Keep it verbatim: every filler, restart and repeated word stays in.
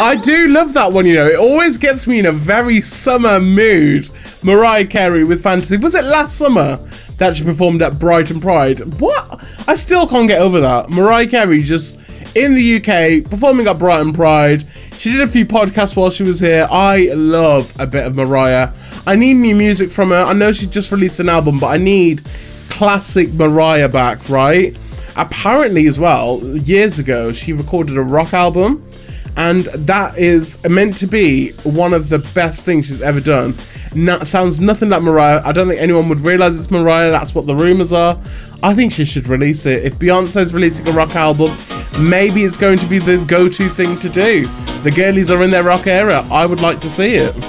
I do love that one, you know. It always gets me in a very summer mood. Mariah Carey with Fantasy. Was it last summer that she performed at Brighton Pride? What? I still can't get over that. Mariah Carey just in the U K performing at Brighton Pride. She did a few podcasts while she was here. I love a bit of Mariah. I need new music from her. I know she just released an album, but I need classic Mariah back, right? Apparently as well, years ago, she recorded a rock album, and that is meant to be one of the best things she's ever done. Now, sounds nothing like Mariah. I don't think anyone would realise it's Mariah. That's what the rumours are. I think she should release it. If Beyonce's releasing a rock album, maybe it's going to be the go-to thing to do. The girlies are in their rock era. I would like to see it.